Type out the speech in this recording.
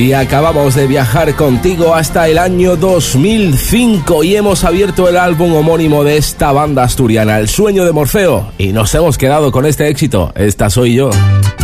Y acabamos de viajar contigo hasta el año 2005 y hemos abierto el álbum homónimo de esta banda asturiana, El sueño de Morfeo, y nos hemos quedado con este éxito, Esta soy yo.